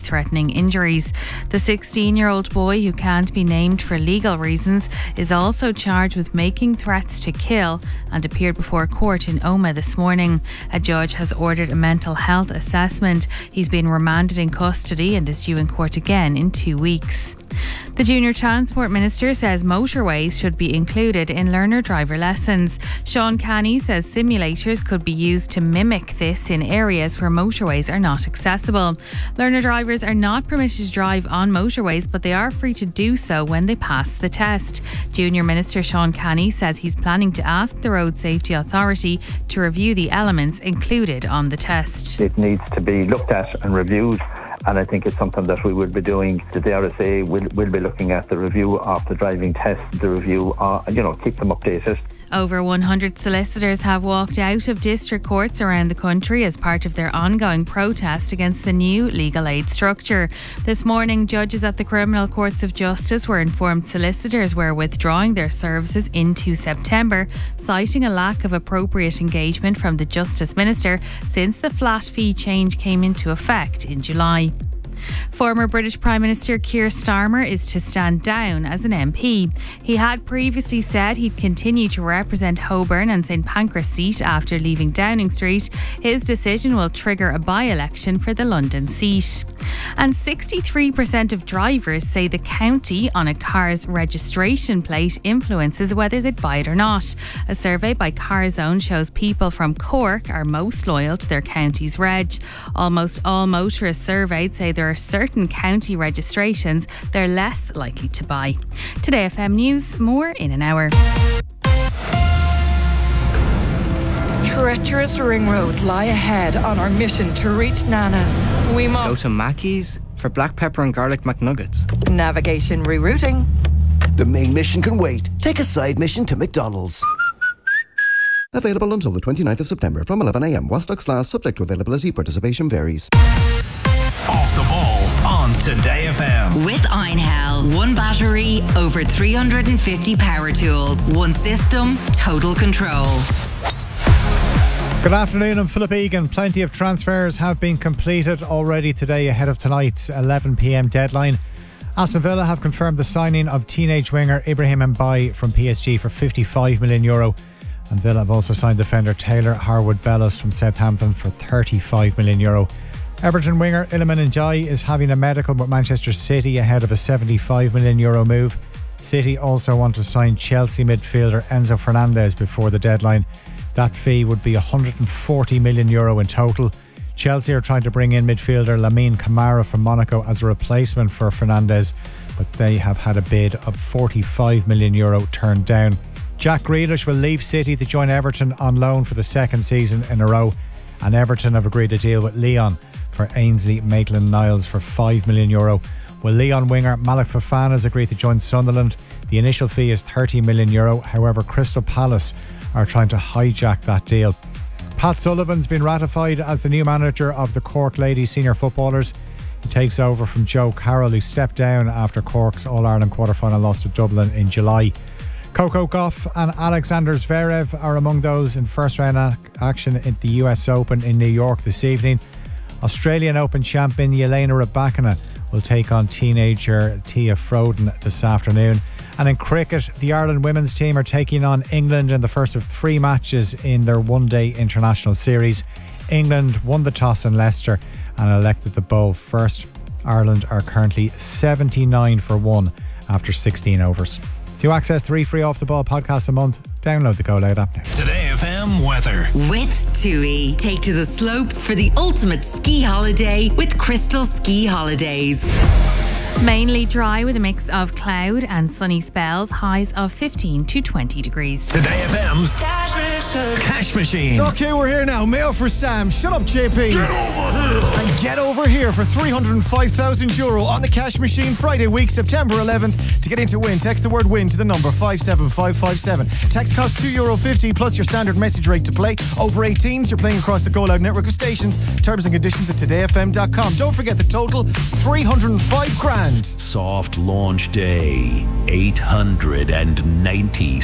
life-threatening injuries. The 16-year-old boy, who can't be named for legal reasons, is also charged with making threats to kill and appeared before court in Omagh this morning. A judge has ordered a mental health assessment. He's been remanded in custody and is due in court again in 2 weeks. The Junior Transport Minister says motorways should be included in learner driver lessons. Sean Canny says simulators could be used to mimic this in areas where motorways are not accessible. Learner drivers are not permitted to drive on motorways, but they are free to do so when they pass the test. Junior Minister Sean Canny says he's planning to ask the Road Safety Authority to review the elements included on the test. It needs to be looked at and reviewed. And I think it's something that we will be doing. The RSA will be looking at the review of the driving test, the review, keep them updated. Over 100 solicitors have walked out of district courts around the country as part of their ongoing protest against the new legal aid structure. This morning, judges at the Criminal Courts of Justice were informed solicitors were withdrawing their services into September, citing a lack of appropriate engagement from the Justice Minister since the flat fee change came into effect in July. Former British Prime Minister Keir Starmer is to stand down as an MP. He had previously said he'd continue to represent Holborn and St Pancras seat after leaving Downing Street. His decision will trigger a by-election for the London seat. And 63% of drivers say the county on a car's registration plate influences whether they'd buy it or not. A survey by CarZone shows people from Cork are most loyal to their county's reg. Almost all motorists surveyed say there are certain county registrations they're less likely to buy. Today FM News, more in an hour. Treacherous ring roads lie ahead on our mission to reach Nana's. We must go to Mackey's for black pepper and garlic McNuggets. Navigation rerouting. The main mission can wait. Take a side mission to McDonald's. Available until the 29th of September from 11 a.m. while stocks last, subject to availability. Participation varies. Off the ball on Today FM. With Einhell. One battery, over 350 power tools. One system, total control. Good afternoon, I'm Philip Egan. Plenty of transfers have been completed already today ahead of tonight's 11 p.m. deadline. Aston Villa have confirmed the signing of teenage winger Ibrahim Mbaye from PSG for €55 million. And Villa have also signed defender Taylor Harwood-Bellis from Southampton for €35 million. Everton winger Iliman Ndiaye is having a medical with Manchester City ahead of a €75 million move. City also want to sign Chelsea midfielder Enzo Fernandez before the deadline. That fee would be €140 million in total. Chelsea are trying to bring in midfielder Lamine Camara from Monaco as a replacement for Fernandez, but they have had a bid of €45 million turned down. Jack Grealish will leave City to join Everton on loan for the second season in a row, and Everton have agreed a deal with Lyon for Ainsley Maitland-Niles for €5 million. Well, Lyon winger Malik Fofana has agreed to join Sunderland. The initial fee is €30 million. However, Crystal Palace are trying to hijack that deal. Pat Sullivan's been ratified as the new manager of the Cork Ladies Senior Footballers. He takes over from Joe Carroll, who stepped down after Cork's All-Ireland quarter-final loss to Dublin in July. Coco Gauff and Alexander Zverev are among those in first-round action at the US Open in New York this evening. Australian Open champion Jelena Rybakina will take on teenager Tia Froden this afternoon. And in cricket, the Ireland women's team are taking on England in the first of 3 matches in their one-day international series. England won the toss in Leicester and elected the bowl first. Ireland are currently 79 for 1 after 16 overs. To access 3 free Off the Ball podcasts a month, download the Go Loud app now. Today FM weather. With TUI. Take to the slopes for the ultimate ski holiday with Crystal Ski Holidays. Mainly dry with a mix of cloud and sunny spells, highs of 15 to 20 degrees. Today FM's Cash Machine. It's okay, we're here now. Mayo for Sam. Shut up, JP. Get over here. And get over here for €305,000 on the Cash Machine Friday week, September 11th. To get into win, text the word win to the number 57557. Text costs €2.50 plus your standard message rate to play. Over 18s, you're playing across the Go Loud network of stations. Terms and conditions at todayfm.com. Don't forget the total, $305,000. Soft launch day, 896